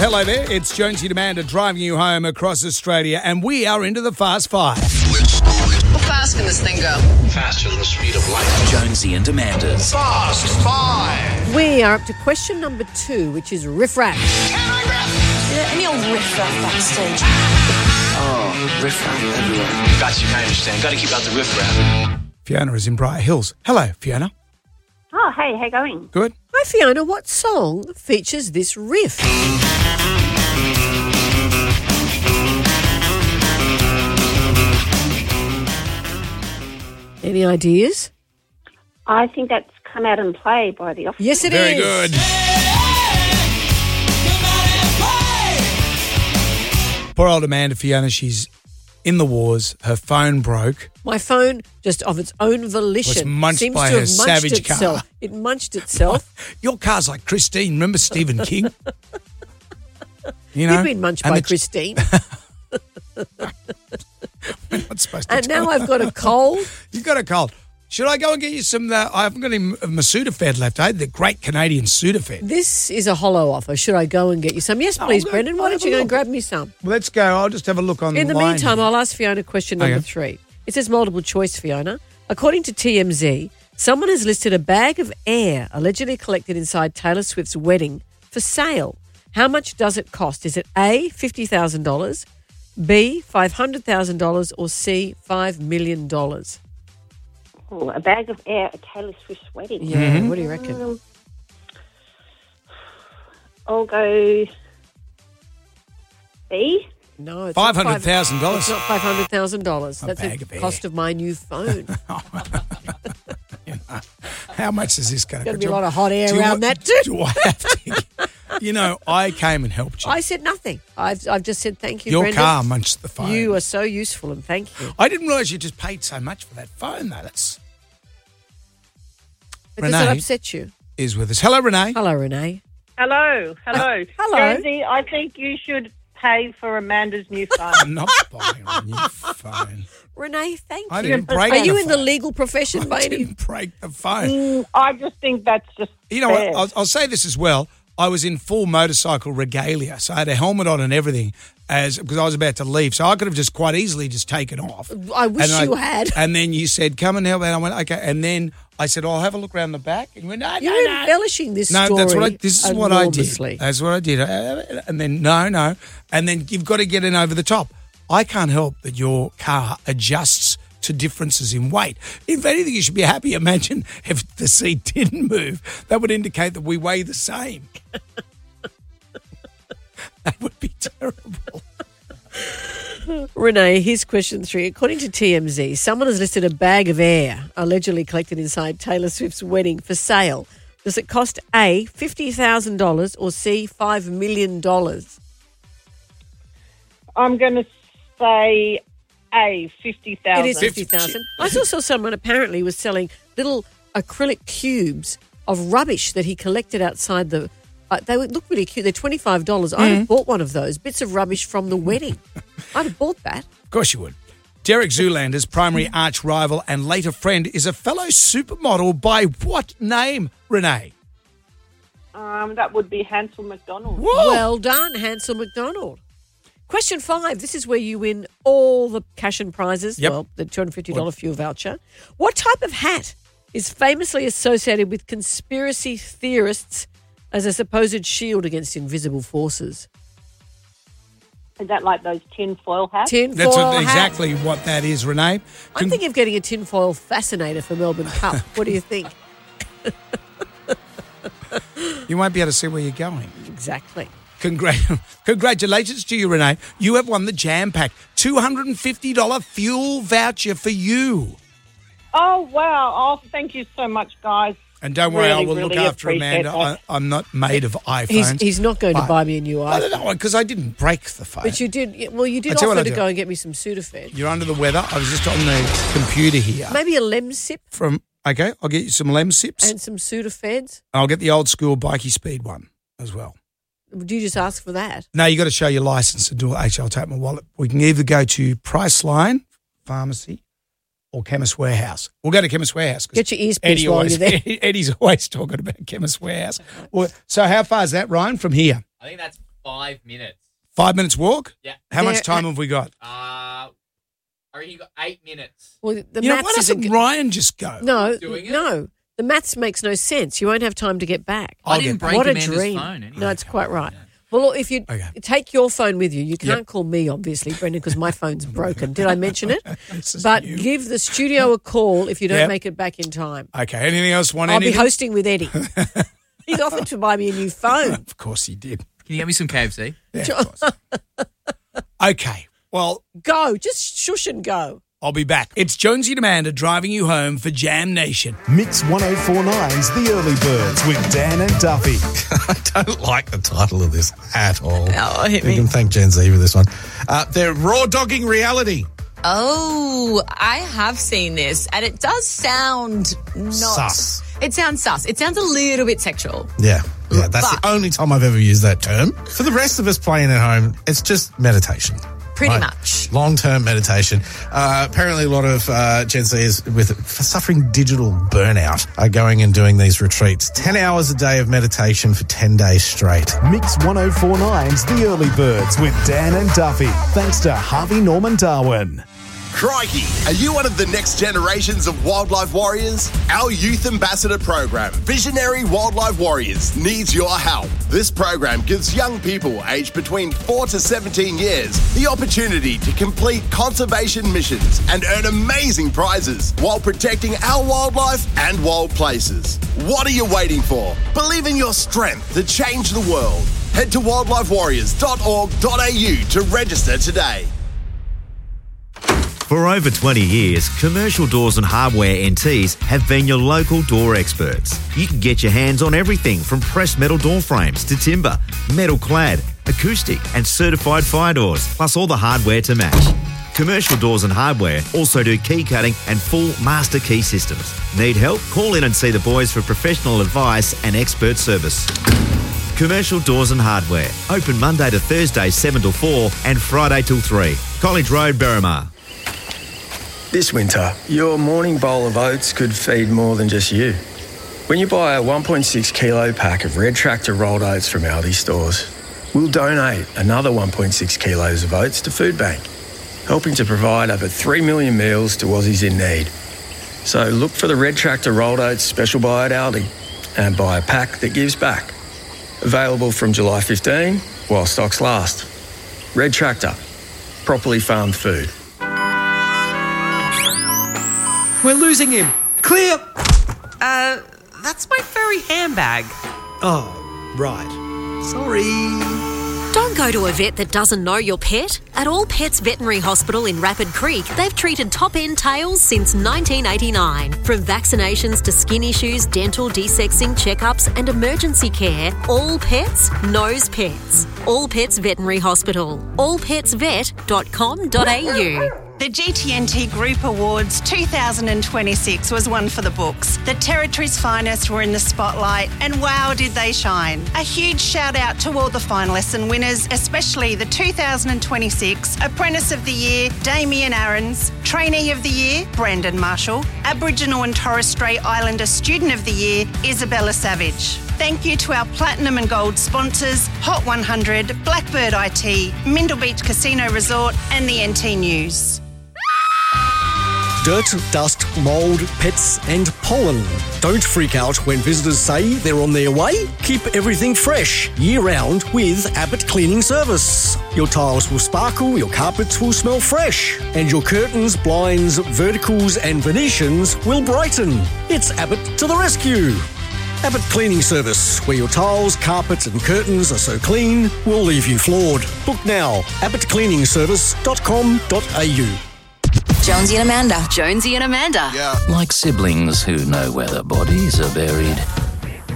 Hello there, it's Jonesy and Amanda driving you home across Australia, and we are into the Fast Five. How fast can this thing go? Faster than the speed of light. Jonesy and Amanda's Fast Five. We are up to question number 2, which is riff-raff. Any old riff-raff backstage? Oh, riff-raff everywhere. Got you, I understand. Got to keep out the riff-raff. Fiona is in Briar Hills. Hello, Fiona. Oh, hey, how you going? Good. Hi, Fiona. What song features this riff? Any ideas? I think that's Come Out and Play by The Offspring. Yes, it is. Very good. Poor old Amanda, Fiona, she's in the wars. Her phone broke. My phone, just of its own volition, Was munched seems by to her have munched savage itself. car. It munched itself. Your car's like Christine. Remember Stephen King? You know? You've been munched And by the- Christine. We're not supposed to And tell now her. I've got a cold. You've got a cold. Should I go and get you some? I haven't got any of my Sudafed left. I had the great Canadian Sudafed. This is a hollow offer. Should I go and get you some? Yes, please, I'll go- Brendan. Why I'll don't have you a go look. and grab me some? Let's go. I'll just have a look on In the line meantime, here. I'll ask Fiona question number Okay. 3. It says multiple choice, Fiona. According to TMZ, someone has listed a bag of air allegedly collected inside Taylor Swift's wedding for sale. How much does it cost? Is it A, $50,000, B, $500,000, or C, $5 million? Oh, a bag of air at Taylor Swift's wedding. Yeah, what do you reckon? I'll go B. No, it's $500,000. It's not $500,000. That's bag the of air. cost of my new phone. How much is this going to Going cost? to be a lot of hot air Do you around want- that too. Do I have to? You know, I came and helped you. I said nothing. I've just said thank you, Your Brendan. car munched the phone. You are so useful, and thank you. I didn't realise you just paid so much for that phone, though. That's But does that Renee? upset you? is with us. Hello, Renee. Hello, Renee. Hello. Hello. Jonesy, I think you should pay for Amanda's new phone. I'm not buying a new phone. Renee, thank I you. didn't break Are you the in the phone. legal profession by I any... didn't break the phone. I just think that's just You know fair. what? I'll say this as well. I was in full motorcycle regalia, so I had a helmet on and everything because I was about to leave. So I could have just quite easily just taken off. I wish And you had. And then you said, come and help. And I went, okay. And then I said, I'll have a look around the back. And you went, no, You're no. embellishing this No, story that's what this is what I did. enormously. That's what I did. And then, no. And then you've got to get in over the top. I can't help that your car adjusts to differences in weight. If anything, you should be happy. Imagine if the seat didn't move. That would indicate that we weigh the same. That would be terrible. Renee, here's question 3. According to TMZ, someone has listed a bag of air allegedly collected inside Taylor Swift's wedding for sale. Does it cost A, $50,000 or C, $5 million? I'm going to say A, 50,000. It is 50,000. I also saw someone apparently was selling little acrylic cubes of rubbish that he collected outside the... they would look really cute. They're $25. I'd have bought one of those, bits of rubbish from the wedding. I'd have bought that. Of course you would. Derek Zoolander's primary arch rival and later friend is a fellow supermodel by what name, Renee? That would be Hansel McDonald. Whoa! Well done, Hansel McDonald. Question 5. This is where you win all the cash and prizes. Yep. Well, the $250 fuel voucher. What type of hat is famously associated with conspiracy theorists as a supposed shield against invisible forces? Is that like those tinfoil hats? Tinfoil That's hat. exactly what that is, Renee. I'm thinking of getting a tinfoil fascinator for Melbourne Cup. What do you think? You won't be able to see where you're going. Exactly. Congratulations to you, Renee. You have won the Jam Pack $250 fuel voucher for you. Oh, wow. Oh, thank you so much, guys. And don't worry, I Really, will look really after appreciate Amanda. that. I'm not made of iPhones. He's not going to But- buy me a new I iPhone. don't know, because I didn't break the phone. But you did. Well, you did I'll tell you what offer I to do. go and get me some Sudafed. You're under the weather. I was just on the computer here. Maybe a Lemsip Okay, I'll get you some Lemsips. and some Sudafeds. I'll get the old school Bikey Speed one as well. Do you just ask for that? No, you got to show your license to do it. I'll take my wallet. We can either go to Priceline Pharmacy or Chemist Warehouse. We'll go to Chemist Warehouse. 'cause Get your ears pierced while you're there. Eddie's always talking about Chemist Warehouse. Well, so how far is that, Ryan, from here? I think that's 5 minutes. 5 minutes walk? Yeah. How much time have we got? I reckon you got 8 minutes. Well, the You know, maths why doesn't isn't Ryan just go? No, Doing it? no. The maths makes no sense. You won't have time to get back. I didn't break What a Amanda's dream. phone anyway. No, it's quite right. Well, look, if you take your phone with you can't call me, obviously, Brendan, because my phone's broken. Did I mention it? But give the studio a call if you don't make it back in time. Okay, anything else? I'll be hosting with Eddie. He's offered to buy me a new phone. Of course he did. Can you get me some KFC? Yeah, of course. Okay, well, Go. Just shush and go. I'll be back. It's Jonesy and Amanda driving you home for Jam Nation. Mix 1049's The Early Birds with Dan and Duffy. I don't like the title of this at all. Oh, hit You me. can thank Gen Z for this one. They're raw dogging reality. Oh, I have seen this, and it does sound not... Sus. It sounds sus. It sounds a little bit sexual. Yeah, that's the only time I've ever used that term. For the rest of us playing at home, it's just meditation. Pretty much. Long-term meditation. Apparently a lot of Gen Zers for suffering digital burnout are going and doing these retreats. 10 hours a day of meditation for 10 days straight. Mix 1049's The Early Birds with Dan and Duffy. Thanks to Harvey Norman Darwin. Crikey, are you one of the next generations of wildlife warriors? Our youth ambassador program, Visionary Wildlife Warriors, needs your help. This program gives young people aged between 4 to 17 years the opportunity to complete conservation missions and earn amazing prizes while protecting our wildlife and wild places. What are you waiting for? Believe in your strength to change the world. Head to wildlifewarriors.org.au to register today. For over 20 years, Commercial Doors and Hardware NTs have been your local door experts. You can get your hands on everything from pressed metal door frames to timber, metal clad, acoustic and certified fire doors, plus all the hardware to match. Commercial Doors and Hardware also do key cutting and full master key systems. Need help? Call in and see the boys for professional advice and expert service. Commercial Doors and Hardware. Open Monday to Thursday 7 till 4 and Friday till 3. College Road, Berrimah. This winter, your morning bowl of oats could feed more than just you. When you buy a 1.6 kilo pack of Red Tractor rolled oats from Aldi stores, we'll donate another 1.6 kilos of oats to Food Bank, helping to provide over 3 million meals to Aussies in need. So look for the Red Tractor rolled oats special buy at Aldi and buy a pack that gives back. Available from July 15 while stocks last. Red Tractor, properly farmed food. We're losing him. Clear. That's my furry handbag. Oh, right. Sorry. Don't go to a vet that doesn't know your pet. At All Pets Veterinary Hospital in Rapid Creek, they've treated top-end tails since 1989. From vaccinations to skin issues, dental, desexing, checkups and emergency care, All Pets knows pets. All Pets Veterinary Hospital. allpetsvet.com.au. The GTNT Group Awards 2026 was one for the books. The Territory's finest were in the spotlight, and wow, did they shine. A huge shout out to all the finalists and winners, especially the 2026 Apprentice of the Year, Damien Aarons, Trainee of the Year, Brandon Marshall, Aboriginal and Torres Strait Islander Student of the Year, Isabella Savage. Thank you to our Platinum and Gold sponsors, Hot 100, Blackbird IT, Mindle Beach Casino Resort, and the NT News. Dirt, dust, mould, pets and pollen. Don't freak out when visitors say they're on their way. Keep everything fresh year-round with Abbott Cleaning Service. Your tiles will sparkle, your carpets will smell fresh, and your curtains, blinds, verticals and Venetians will brighten. It's Abbott to the rescue. Abbott Cleaning Service, where your tiles, carpets and curtains are so clean, we'll leave you floored. Book now, abbottcleaningservice.com.au. Jonesy and Amanda. Jonesy and Amanda. Like siblings who know where their bodies are buried.